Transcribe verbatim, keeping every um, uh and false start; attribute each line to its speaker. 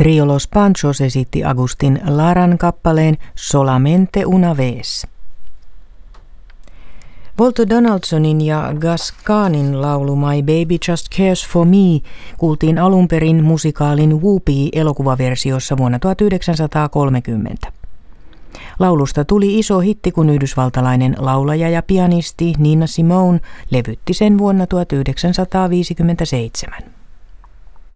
Speaker 1: Trio Los Panchos esitti Agustin Laran kappaleen Solamente una vez. Walter Donaldsonin ja Gus Kahnin laulu My Baby Just Cares for Me kuultiin alun perin musikaalin Whoopi-elokuvaversiossa vuonna tuhatyhdeksänsataakolmekymmentä. Laulusta tuli iso hitti, kun yhdysvaltalainen laulaja ja pianisti Nina Simone levytti sen vuonna tuhatyhdeksänsataaviisikymmentäseitsemän.